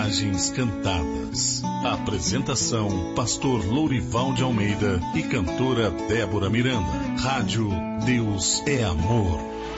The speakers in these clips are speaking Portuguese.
Mensagens Cantadas. Apresentação: Pastor Lourival de Almeida e cantora Débora Miranda. Rádio Deus é Amor.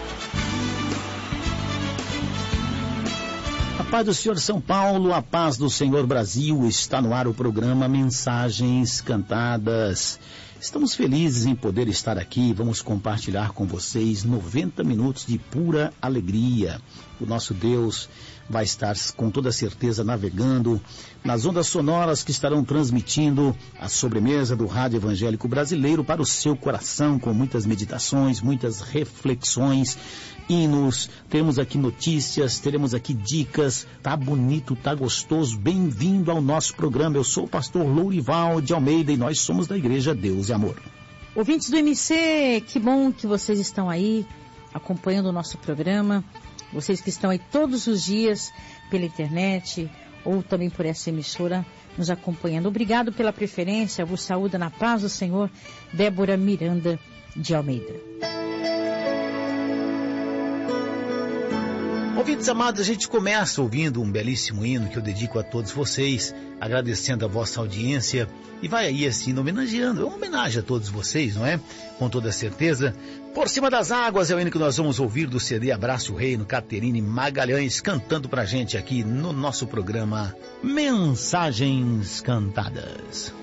A paz do Senhor São Paulo, a paz do Senhor Brasil. Está no ar o programa Mensagens Cantadas. Estamos felizes em poder estar aqui. Vamos compartilhar com vocês 90 minutos de pura alegria. O nosso Deus vai estar com toda certeza navegando nas ondas sonoras que estarão transmitindo a sobremesa do Rádio Evangélico Brasileiro para o seu coração, com muitas meditações, muitas reflexões, hinos. Teremos aqui notícias, teremos aqui dicas. Tá bonito, tá gostoso. Bem-vindo ao nosso programa. Eu sou o pastor Lourival de Almeida e nós somos da Igreja Deus e Amor. Ouvintes do MC, que bom que vocês estão aí acompanhando o nosso programa. Vocês que estão aí todos os dias pela internet ou também por essa emissora nos acompanhando. Obrigado pela preferência. Vos saúda na paz do Senhor, Débora Miranda de Almeida. Ouvintes amados, a gente começa ouvindo um belíssimo hino que eu dedico a todos vocês, agradecendo a vossa audiência, e vai aí assim, homenageando, é uma homenagem a todos vocês, não é? Com toda certeza. Por Cima das Águas é o hino que nós vamos ouvir do CD Abraço o Reino, Caterine Magalhães, cantando pra gente aqui no nosso programa Mensagens Cantadas.